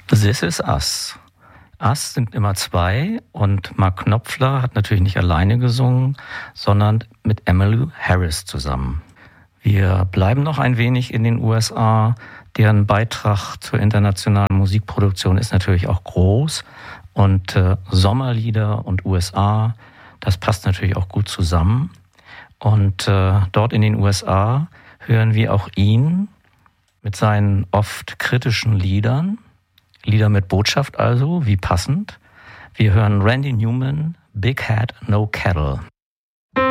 This Is Us. Us sind immer zwei und Mark Knopfler hat natürlich nicht alleine gesungen, sondern mit Emmylou Harris zusammen. Wir bleiben noch ein wenig in den USA. Deren Beitrag zur internationalen Musikproduktion ist natürlich auch groß. Und Sommerlieder und USA, das passt natürlich auch gut zusammen. Und dort in den USA hören wir auch ihn mit seinen oft kritischen Liedern. Lieder mit Botschaft also, wie passend. Wir hören Randy Newman, Big Hat, No Cattle.